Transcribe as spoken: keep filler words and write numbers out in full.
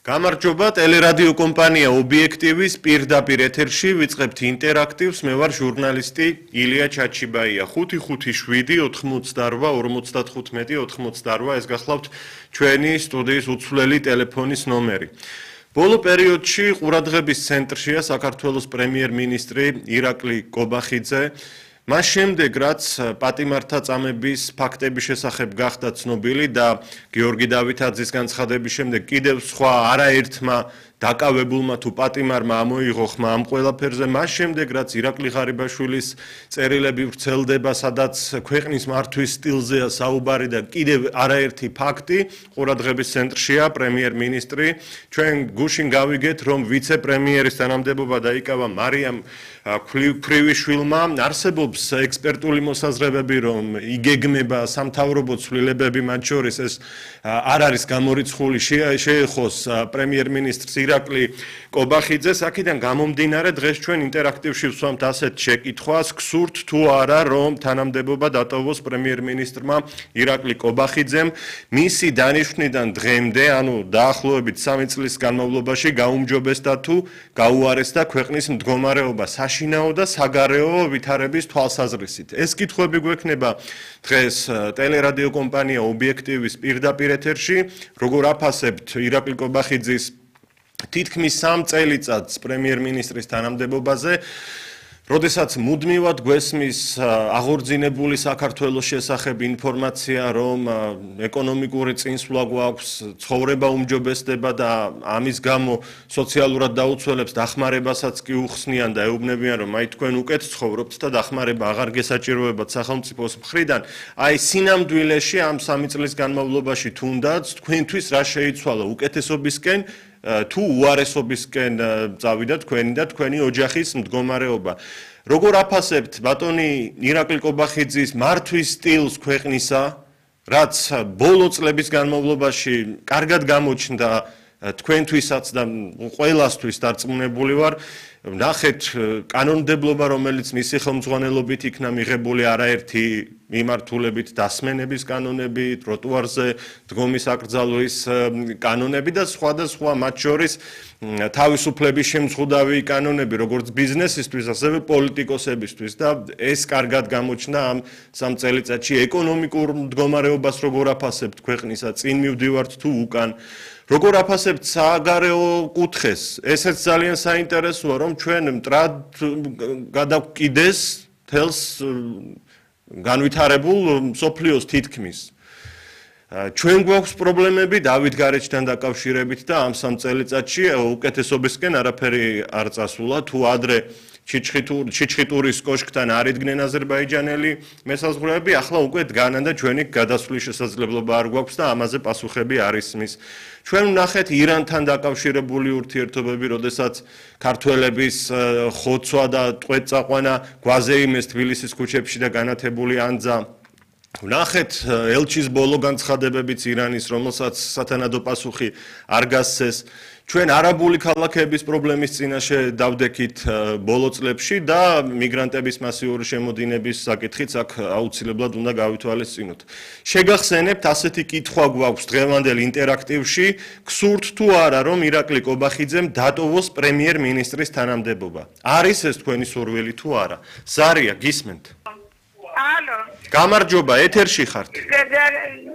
გამარჯობა, ტელერადიო კომპანია ობიექტივის პირდაპირ ეთერში ვიწყებთ ინტერაქტივს, მე ვარ ჟურნალისტი ილია ჩაჩიბაია. ხუთი ხუთი შვიდი ოთხმოცდარვა ორმოცდათხუთმეტი ოთხმოცდარვა ეს გახლავთ ჩვენი სტუდიის უცვლელი ტელეფონის ნომერი. ბოლო პერიოდში ყურადღების ცენტრშია საქართველოს პრემიერ-მინისტრი ირაკლი კობახიძე. მას შემდეგ, რაც პატიმართა წამების ფაქტების შესახებ გახდა ცნობილი და გიორგი დავითაძის განცხადების შემდეგ კიდევ სხვა არაერთმა დაკავებულმა თუ პატიმარმა ამოიღო ხმა ამ ყველაფერზე, მას შემდეგ, რაც ირაკლი ღარიბაშვილის წერილები ვრცელდება, სადაც ქვეყნის მართვის სტილზეა საუბარი და კიდევ არაერთი ფაქტი ყურადღების ცენტრშია პრემიერ-მინისტრი. ჩვენ გუშინ გავიგეთ, რომ ვიცე-პრემიერის თანამდებობა დაიკავა მარიამ ქვრივიშვილმა. არსებობს ექსპერტული მოსაზრებები, რომ იგეგმება სამთავრობო ცვლილებები, მათ შორის ეს არ არის გამორიცხული, შეეხოს პრემიერ-მინისტრს ირაკლი კობახიძეს. აქედან გამომდინარე, დღეს ჩვენ ინტერაქტივში ვსვამთ ასეთ შეკითხვას, გსურთ თუ არა, რომ თანამდებობა დატოვოს პრემიერ-მინისტრმა ირაკლი კობახიძემ მისი დანიშვნიდან დღემდე, ანუ დაახლოებით სამი წლის განმავლობაში გაუმჯობესდა თუ გაუარესდა ქვეყნის მდგომარეობა საშინაო და საგარეო ვითარების თვალსაზრისით. ეს კითხვები გვექნება დღეს ტელერადიო კომპანია ობიექტივის პირდაპირ ეთერში, როგორ აფასებთ ირაკლი კობახიძის თითქმის სამ წელიწადს პრემიერ-მინისტრის თანამდებობაზე, როდესაც მუდმივად გვესმის აღორძინებული საქართველოს შესახებ ინფორმაცია, რომ ეკონომიკური წინსვლა გვაქვს, ცხოვრება უმჯობესდება და ამის გამო სოციალურად დაუცველებს დახმარებასაც კი უხსნიან და ეუბნებიან, რომ აი თქვენ უკეთ ცხოვრობთ და დახმარება აღარ გესაჭიროებათ სახელმწიფოს მხრიდან. აი სინამდვილეში ამ სამი წლის განმავლობაში თუნდაც თქვენთვის რა შეიცვალა უკეთესობისკენ თუ უარესობისკენ წავიდა თქვენი და თქვენი ოჯახის მდგომარეობა. როგორ აფასებთ ბატონი ირაკლი კობახიძის მართვის სტილს ქვეყნისა, რაც ბოლო წლების განმავლობაში კარგად გამოჩნდა თქვენთვისაც და ყველასთვის დარწმუნებული ვარ. ნახეთ კანონმდებლობა, რომელიც მისი ხელმძღვანელობით იქნა მიღებული არაერთი მიმართულებით დასმენების კანონები, ტროტუარზე დგომის აკრძალვის კანონები და სხვადასხვა მათ შორის თავისუფლების შემზღუდავი კანონები, როგორც ბიზნესისთვის, ასევე პოლიტიკოსებისთვის და ეს კარგად გამოჩნდა ამ სამ წელიწადში. ეკონომიკურ მდგომარეობას როგორ აფასებთ ქვეყნისა, წინ მივდივართ თუ უკან? როგორ აფასებთ საგარეო კუთხეს? ესეც ძალიან საინტერესოა, რომ ჩვენ მტრად გადავკიდეს თელს განვითარებულ მსოფლიოს თითქმის. ჩვენ გვაქვს პრობლემები დავით გარეჩთან დაკავშირებით და ამ სამ წელიწადში უკეთესობისკენ არაფერი არ წასულა. თუ ადრე ჩიჩხიტურის კოშკთან არ იდგნენ აზერბაიჯანელი მესაზღვრეები, ახლა უკვე დგანან და ჩვენი გადასვლის შესაძლებლობა არ გვაქვს და ამაზე პასუხები არ ისმის. ჩვენ ვნახეთ ირანთან დაკავშირებული ურთიერთობები, როდესაც ქართველების ხოცვა და ტყვეწაყვანა გვაზეიმეს თბილისის ქუჩებში და განათებული ანძა. ვნახეთ ელჩის ბოლო განცხადებებიც ირანის, რომელსაც სათანადო პასუხი არ გასცეს. ჩვენ არაბული ქალაქების პრობლემის წინაშე დავდექით ბოლო წლებში და მიგრანტების მასიური შემოდინების საკითხიც აქ აუცილებლად უნდა გავითვალისწინოთ. შეგახსენებთ, ასეთი კითხვა გვაქვს დღევანდელ ინტერაქტივში, გსურთ თუ არა, რომ ირაკლი კობახიძემ დატოვოს პრემიერ-მინისტრის თანამდებობა? არის ეს თქვენი სურვილი თუ არა? ზარია, გისმენთ? ალო. გამარჯობა, ეთერში ხართ.